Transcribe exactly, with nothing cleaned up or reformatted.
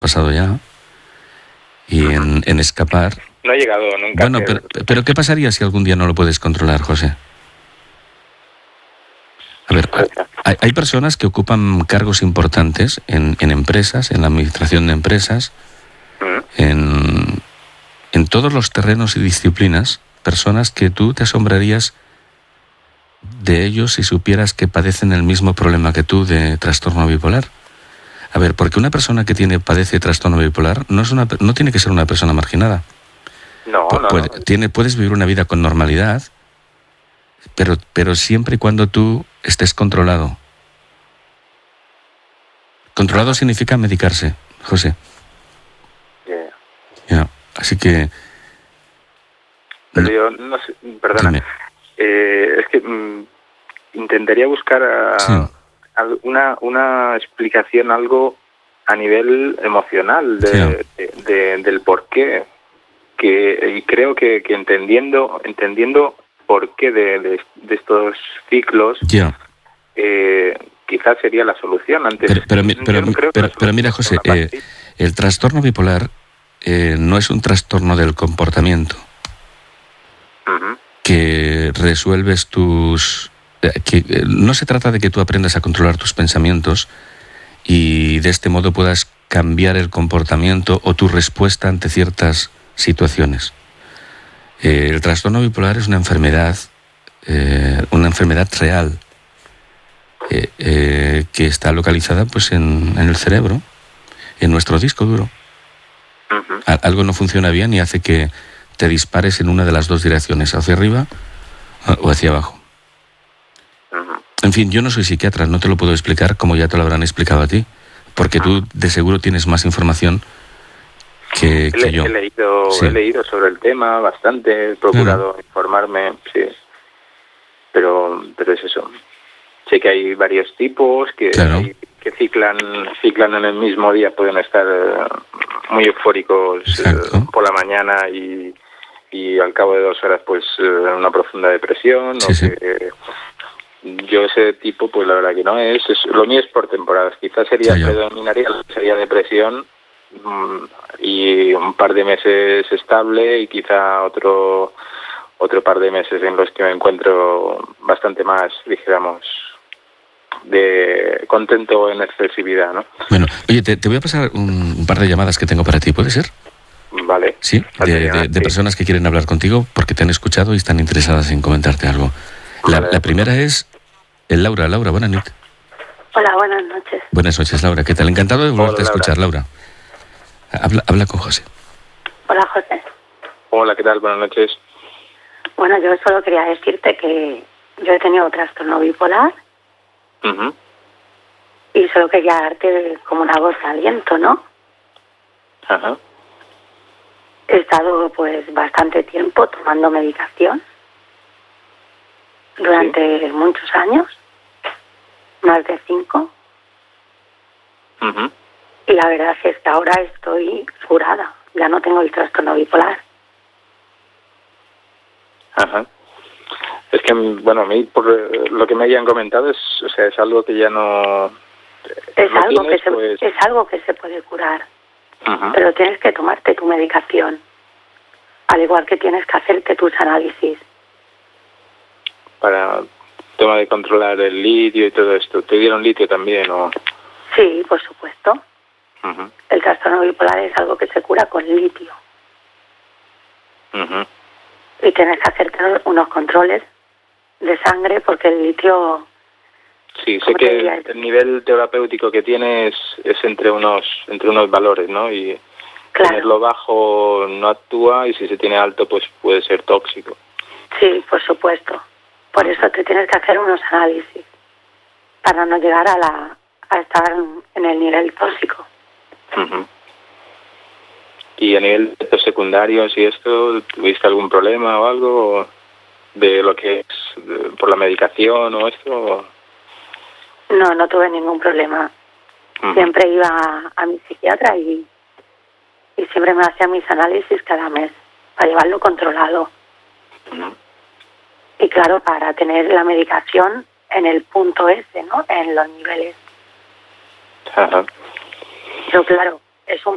pasado ya, y en, en escapar... No he llegado nunca. Bueno, pero, pero ¿qué pasaría si algún día no lo puedes controlar, José? A ver, hay, hay personas que ocupan cargos importantes en, en empresas, en la administración de empresas, ¿Mm? en, en todos los terrenos y disciplinas, personas que tú te asombrarías de ellos si supieras que padecen el mismo problema que tú de trastorno bipolar. A ver, porque una persona que tiene padece trastorno bipolar no es una no tiene que ser una persona marginada. No, Pu- no, puede- no. tiene, puedes vivir una vida con normalidad, pero, pero siempre y cuando tú estés controlado. Controlado significa medicarse, José. Yeah. Ya, así que... Pero no, yo no sé, perdona. dime. Eh, es que mm, intentaría buscar a- Sí. al- una, una explicación, algo a nivel emocional de, Sí. de- de- del por qué. Que, y creo que, que entendiendo entendiendo por qué de, de, de estos ciclos, Ya. eh, quizás sería la solución. Antes, Pero, pero, mi- yo pero, no creo que pero, la pero mira, solución José, sea una eh, pastilla. el trastorno bipolar eh, no es un trastorno del comportamiento Ujú. que resuelves tus... eh, que eh, no se trata de que tú aprendas a controlar tus pensamientos y de este modo puedas cambiar el comportamiento o tu respuesta ante ciertas situaciones. Eh, el trastorno bipolar es una enfermedad, eh, una enfermedad real, eh, eh, que está localizada pues en, en el cerebro, en nuestro disco duro. Ujú. A- algo no funciona bien y hace que te dispares en una de las dos direcciones, hacia arriba ah, o hacia abajo. Ujú. En fin, yo no soy psiquiatra, no te lo puedo explicar como ya te lo habrán explicado a ti, porque tú de seguro tienes más información que, He, que le- yo. he leído Sí. he leído sobre el tema bastante, he procurado informarme, sí, pero pero es eso. Sé que hay varios tipos que Claro. hay- que ciclan ciclan en el mismo día, pueden estar eh, muy eufóricos eh, Exacto. por la mañana y y al cabo de dos horas pues eh, una profunda depresión. Sí, o sí. que yo ese tipo pues la verdad que no es, es lo mío es por temporadas, quizás sería Ya, ya. predominaría sería depresión, mm, y un par de meses estable y quizá otro otro par de meses en los que me encuentro bastante más, dijéramos, de contento en excesividad, ¿no? Bueno, oye, te, te voy a pasar un, un par de llamadas que tengo para ti, ¿puede ser? Vale. Sí, de, Faltaría de- más, de sí. personas que quieren hablar contigo porque te han escuchado y están interesadas en comentarte algo. La, Vale, la primera es eh, Laura. Laura, buenas noches. Hola, buenas noches. Buenas noches, Laura. ¿Qué tal? Encantado de volverte Hola, a escuchar, Laura. Habla, habla con José. Hola, José. Hola, ¿qué tal? Buenas noches. Bueno, yo solo quería decirte que yo he tenido trastorno bipolar Ujú. y solo quería darte como una voz de aliento, ¿no? Ajá. He estado pues bastante tiempo tomando medicación durante muchos años, más de cinco, Ujú. y la verdad es que ahora estoy curada, ya no tengo el trastorno bipolar. Ajá. Es que, bueno, a mí, por eh, lo que me hayan comentado, es, o sea, es algo que ya no... Es no algo tienes, que se, pues... es algo que se puede curar, Ujú. pero tienes que tomarte tu medicación, al igual que tienes que hacerte tus análisis. Para tema de controlar el litio y todo esto. ¿Te dieron litio también o...? Sí, por supuesto. Ujú. El trastorno bipolar es algo que se cura con litio Ujú. y tienes que hacerte unos controles de sangre porque el litio, Sí, sé ¿cómo te que diría? el nivel terapéutico que tienes es entre unos entre unos valores, ¿no? Y Claro. tenerlo bajo no actúa y si se tiene alto pues puede ser tóxico. Sí, por supuesto. Por eso te tienes que hacer unos análisis para no llegar a la a estar en el nivel tóxico. Ujú. Y a nivel de efectos secundarios y esto, ¿tuviste algún problema o algo de lo que es de- por la medicación o esto? No, no tuve ningún problema. Ujú. Siempre iba a, a mi psiquiatra y, y siempre me hacía mis análisis cada mes para llevarlo controlado. Ujú. Y claro, para tener la medicación en el punto ese, ¿no? En los niveles. Ajá. Pero claro, es un